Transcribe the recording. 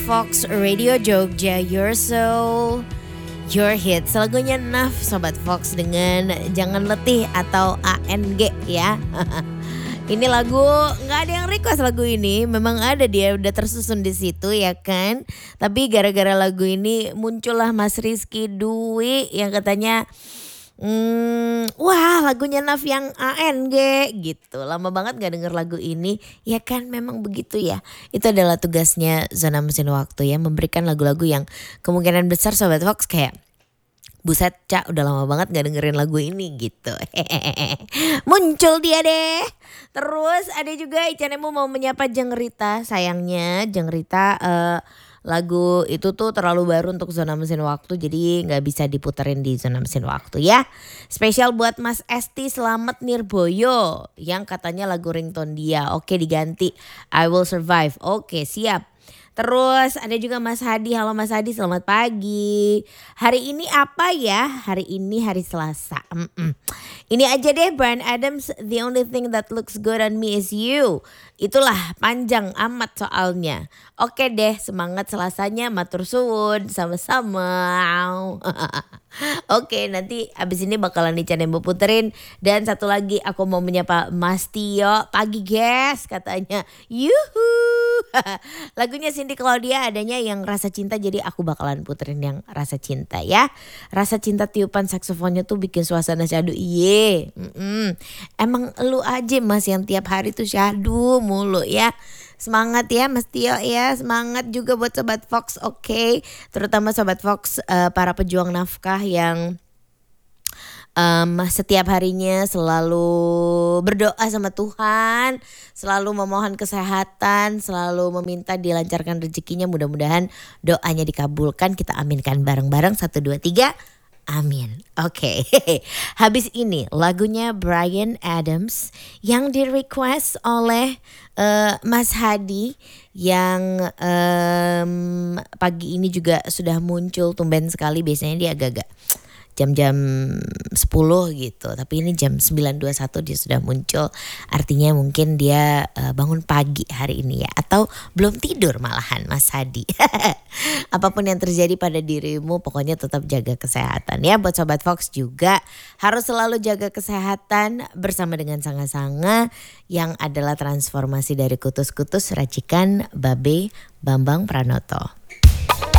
Fox Radio Jogja, Your Soul, Your Hits. Lagunya Naf Sobat Fox dengan Jangan Letih atau ANG ya. Ini lagu nggak ada yang request lagu ini, memang ada, dia udah tersusun di situ ya kan. Tapi gara-gara lagu ini muncullah Mas Rizky Dwi yang katanya wah lagunya Naf yang ANG gitu. Lama banget gak denger lagu ini. Ya kan memang begitu ya. Itu adalah tugasnya Zona Mesin Waktu ya. Memberikan lagu-lagu yang kemungkinan besar Sobat Fox kayak buset Cak udah lama banget gak dengerin lagu ini gitu. Muncul dia deh. Terus ada juga Icanemu mau menyapa Jeng Rita. Sayangnya Jeng Rita lagu itu tuh terlalu baru untuk Zona Mesin Waktu, jadi gak bisa diputerin di Zona Mesin Waktu ya. Spesial buat Mas Esti Selamat Nirboyo yang katanya lagu ringtone dia. Oke diganti I Will Survive. Oke siap. Terus ada juga Mas Hadi. Halo Mas Hadi, selamat pagi. Hari ini apa ya? Hari ini hari Selasa. Ini aja deh Bryan Adams, The Only Thing That Looks Good on Me Is You. Itulah panjang amat soalnya. Oke deh, semangat Selasanya, matur suwun sama-sama. Oke, nanti abis ini bakalan Icanemu puterin. Dan satu lagi aku mau menyapa Mas Tio. Pagi guys katanya. Yuhu. Lagunya Cindy Claudia adanya yang Rasa Cinta, jadi aku bakalan puterin yang Rasa Cinta ya. Rasa Cinta tiupan saksofonnya tuh bikin suasana syahdu. Iye. Emang lu aja Mas yang tiap hari tuh syahdu mulu ya. Semangat ya Mas Tio ya. Semangat juga buat Sobat Fox, oke. Terutama Sobat Fox para pejuang nafkah yang setiap harinya selalu berdoa sama Tuhan, selalu memohon kesehatan, selalu meminta dilancarkan rezekinya. Mudah-mudahan doanya dikabulkan. Kita aminkan bareng-bareng 1, 2, 3. Amin. Oke. Habis ini lagunya Bryan Adams yang di request oleh Mas Hadi yang pagi ini juga sudah muncul tumben sekali. Biasanya dia agak-agak jam-jam 10 gitu. Tapi ini jam 9.21 dia sudah muncul. Artinya mungkin dia bangun pagi hari ini ya. Atau belum tidur malahan Mas Hadi. Apapun yang terjadi pada dirimu pokoknya tetap jaga kesehatan ya. Buat Sobat Fox juga harus selalu jaga kesehatan bersama dengan Sanga-Sanga yang adalah transformasi dari kutus-kutus racikan Babe Bambang Pranoto.